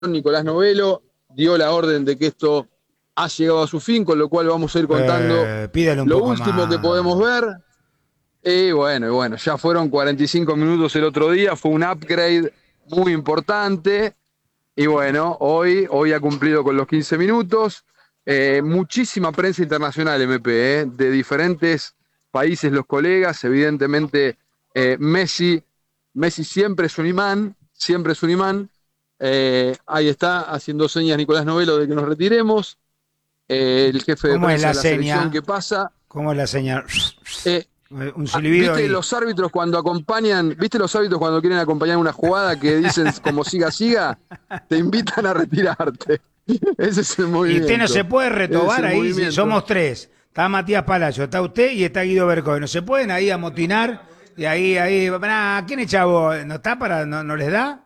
Nicolás Novello dio la orden de que esto ha llegado a su fin, con lo cual vamos a ir contando Pídale un lo poco último que más. podemos ver. Y bueno, ya fueron 45 minutos el otro día, fue un upgrade muy importante. Y bueno, hoy ha cumplido con los 15 minutos. Muchísima prensa internacional, MP, de diferentes países, los colegas. Evidentemente, Messi siempre es un imán, siempre es un imán. Ahí está, haciendo señas Nicolás Novello de que nos retiremos. El jefe de ¿Cómo es prensa la de la selección que seña? pasa. ¿Cómo es la seña? Eh, Un silbido ¿Viste ahí. los árbitros cuando acompañan, viste los árbitros cuando quieren acompañar una jugada que dicen como siga, siga? Te invitan a retirarte. Ese es el Y usted no se movimiento. puede Ese es retobar el ahí, movimiento. somos tres. Está Matías Palacio, está usted y está Guido Bercoy. No se pueden ahí amotinar y ahí, ¿quién es chavo? ¿No está para, no les da?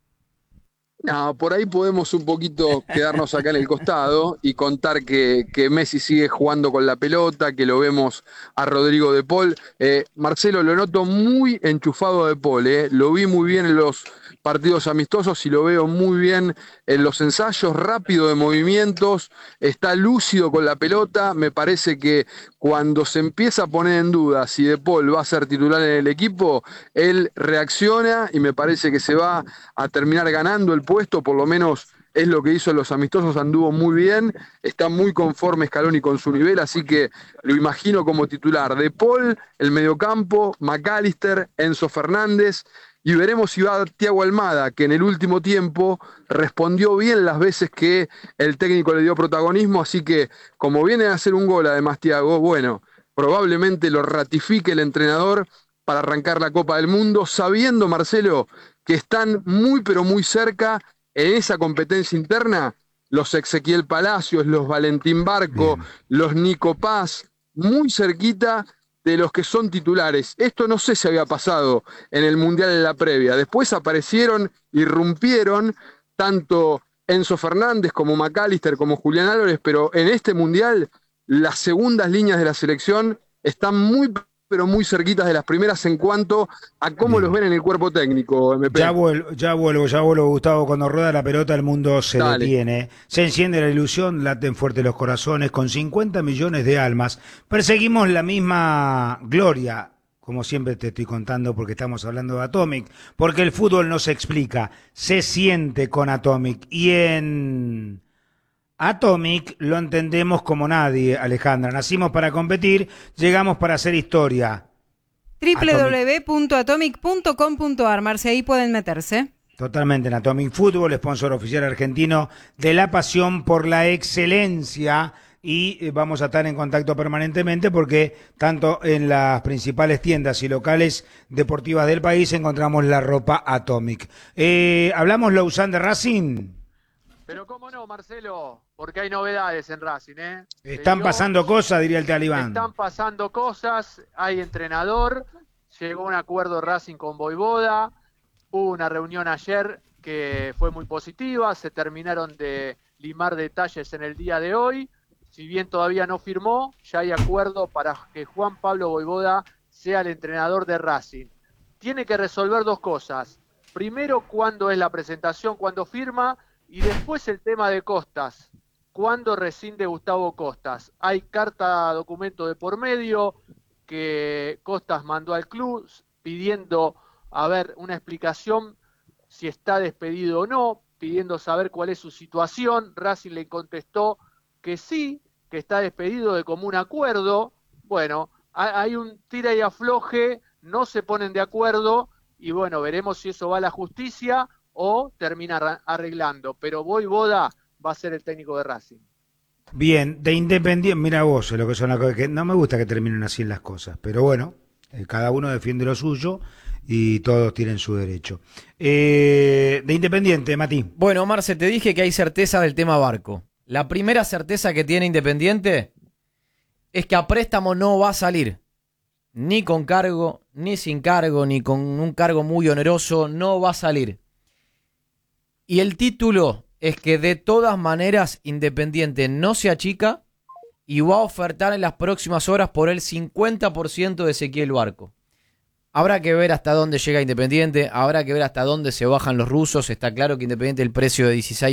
No, por ahí podemos un poquito quedarnos acá en el costado y contar que Messi sigue jugando con la pelota, que lo vemos a Rodrigo de Paul. Marcelo, lo noto muy enchufado de Paul, lo vi muy bien en los partidos amistosos y lo veo muy bien en los ensayos, rápido de movimientos, está lúcido con la pelota. Me parece que cuando se empieza a poner en duda si de Paul va a ser titular en el equipo, él reacciona y me parece que se va a terminar ganando el puesto, por lo menos es lo que hizo en los amistosos, anduvo muy bien, está muy conforme Scaloni con su nivel, así que lo imagino como titular. De Paul, el mediocampo, McAllister, Enzo Fernández, y veremos si va Thiago Almada, que en el último tiempo respondió bien las veces que el técnico le dio protagonismo, así que como viene a hacer un gol además Thiago, bueno, probablemente lo ratifique el entrenador para arrancar la Copa del Mundo, sabiendo, Marcelo, que están muy pero muy cerca en esa competencia interna los Ezequiel Palacios, los Valentín Barco, Bien. los Nico Paz, muy cerquita de los que son titulares. Esto no sé si había pasado en el Mundial en la previa. Después aparecieron, irrumpieron tanto Enzo Fernández como McAllister como Julián Álvarez, pero en este Mundial las segundas líneas de la selección están muy pero muy cerquitas de las primeras en cuanto a cómo los Bien. ven en el cuerpo técnico, Ya MP. vuelvo, ya vuelvo, Gustavo. Cuando rueda la pelota, el mundo se Dale. detiene. Se enciende la ilusión, laten fuerte los corazones. Con 50 millones de almas, perseguimos la misma gloria. Como siempre te estoy contando, porque estamos hablando de Atomic. Porque el fútbol no se explica, se siente con Atomic. Y en Atomic lo entendemos como nadie, Alejandra. Nacimos para competir, llegamos para hacer historia. Atomic. www.atomic.com.ar, Marce, ahí pueden meterse. Totalmente, en Atomic Fútbol, sponsor oficial argentino de la pasión por la excelencia. Y vamos a estar en contacto permanentemente porque tanto en las principales tiendas y locales deportivas del país encontramos la ropa Atomic. ¿Hablamos Lausanne de Racing? Pero cómo no, Marcelo, porque hay novedades en Racing, ¿eh? Se Están dio, pasando cosas, diría el están talibán. pasando cosas, hay entrenador, llegó a un acuerdo Racing con Boivoda, hubo una reunión ayer que fue muy positiva, se terminaron de limar detalles en el día de hoy, si bien todavía no firmó, ya hay acuerdo para que Juan Pablo Boivoda sea el entrenador de Racing. Tiene que resolver dos cosas, primero cuándo es la presentación, cuándo firma, y después el tema de Costas, cuándo rescinde Gustavo Costas. Hay carta documento de por medio que Costas mandó al club pidiendo a ver una explicación si está despedido o no, pidiendo saber cuál es su situación. Racing le contestó que sí, que está despedido de común acuerdo. Bueno, hay un tira y afloje, no se ponen de acuerdo y bueno, veremos si eso va a la justicia o termina arreglando. Pero Boivoda va a ser el técnico de Racing. Bien, de Independiente, mira vos, lo que son las cosas, que no me gusta que terminen así las cosas, pero bueno, cada uno defiende lo suyo y todos tienen su derecho. De Independiente, Mati. Bueno, Marce, te dije que hay certeza del tema Barco. La primera certeza que tiene Independiente es que a préstamo no va a salir. Ni con cargo, ni sin cargo, ni con un cargo muy oneroso, no va a salir. Y el título es que de todas maneras Independiente no se achica y va a ofertar en las próximas horas por el 50% de Ezequiel Barco. Habrá que ver hasta dónde llega Independiente, habrá que ver hasta dónde se bajan los rusos. Está claro que Independiente el precio de 16